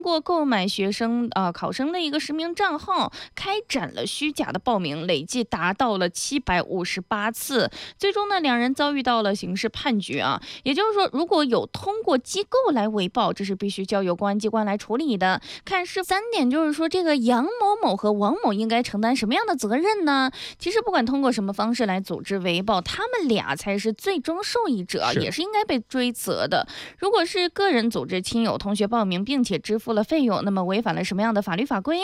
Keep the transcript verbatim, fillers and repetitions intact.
过购买学生呃考生的一个实名账号，开展了虚假的报名，累计达到了七百五十八次。最终呢，两人遭遇到了刑事判决啊。也就是说，如果有通过机构来伪报，这是必须交由公安机关来处理的。看是三点，就是说这个杨某某和王某应该承担什么样的责任呢？其实不管通过什么方式来组织伪报，他们俩才是最终受益者，也是应该被追责的。如果是个人组织亲友同学报名并且支付了费用，那么违反了什么样的法律法规？